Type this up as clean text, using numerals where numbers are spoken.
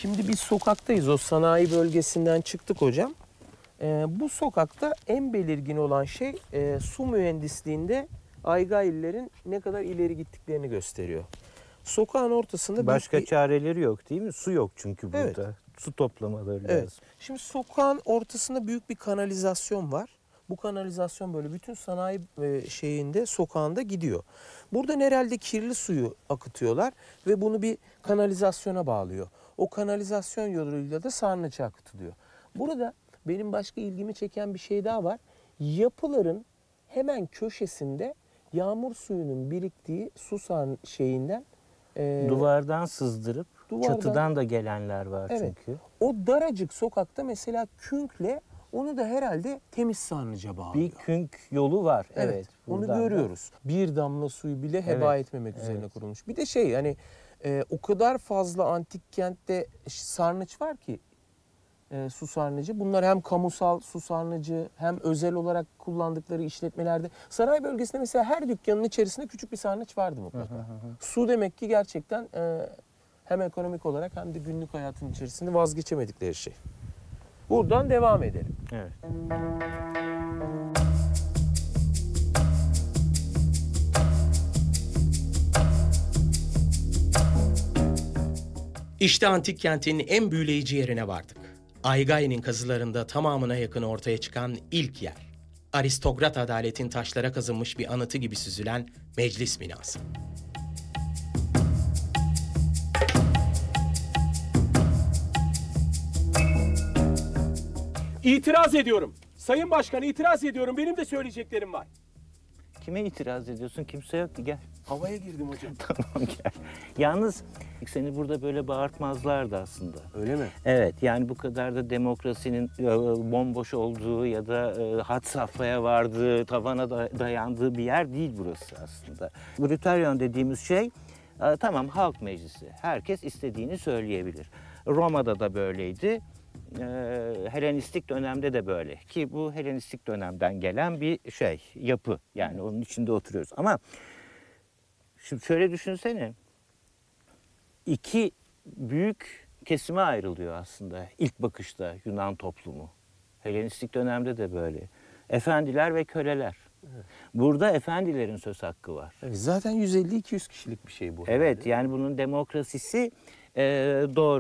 Şimdi biz sokaktayız. O sanayi bölgesinden çıktık hocam. Bu sokakta en belirgin olan şey su mühendisliğinde Aygaillilerin ne kadar ileri gittiklerini gösteriyor. Sokağın ortasında Başka çareleri yok değil mi? Su yok çünkü burada. Evet. Su toplamaları Evet. lazım. Şimdi sokağın ortasında büyük bir kanalizasyon var. Bu kanalizasyon böyle bütün sanayi sokağında gidiyor. Buradan herhalde kirli suyu akıtıyorlar ve bunu bir kanalizasyona bağlıyor. O kanalizasyon yoluyla da sarnıca akıtılıyor. Burada benim başka ilgimi çeken bir şey daha var. Yapıların hemen köşesinde yağmur suyunun biriktiği su şeyinden Duvardan sızdırıp çatıdan da gelenler var evet, çünkü. o daracık sokakta mesela künkle onu da herhalde temiz sarnıca bağlıyor. Bir künk yolu var. Evet, onu buradan görüyoruz. Bir damla suyu bile heba etmemek üzerine kurulmuş. Bir de o kadar fazla antik kentte sarnıç var ki su sarnıcı. Bunlar hem kamusal su sarnıcı hem özel olarak kullandıkları işletmelerde. Sanayi bölgesinde mesela her dükkanın içerisinde küçük bir sarnıç vardı mutlaka. Su demek ki gerçekten hem ekonomik olarak hem de günlük hayatın içerisinde vazgeçemedikleri şey. Buradan devam edelim. Evet. İşte antik kentin en büyüleyici yerine vardık. Aygain'in kazılarında tamamına yakın ortaya çıkan ilk yer. Aristokrat adaletin taşlara kazınmış bir anıtı gibi süzülen meclis binası. İtiraz ediyorum. Sayın Başkan itiraz ediyorum. Benim de söyleyeceklerim var. Kime itiraz ediyorsun? Kimse yok ki, gel. Havaya girdim hocam. Tamam, gel. Yalnız seni burada böyle bağırtmazlardı aslında. Öyle mi? Evet, yani bu kadar da demokrasinin bomboş olduğu ya da had safhaya vardığı, tavana dayandığı bir yer değil burası aslında. Brüteryon dediğimiz şey tamam, halk meclisi. Herkes istediğini söyleyebilir. Roma'da da böyleydi. Helenistik dönemde de böyle, ki bu Helenistik dönemden gelen bir yapı, yani onun içinde oturuyoruz. Ama şimdi şöyle düşünsene, iki büyük kesime ayrılıyor aslında ilk bakışta Yunan toplumu. Helenistik dönemde de böyle. Efendiler ve köleler. Evet. Burada efendilerin söz hakkı var. Evet, zaten 150-200 kişilik bir şey bu. Evet, yani bunun demokrasisi doğru.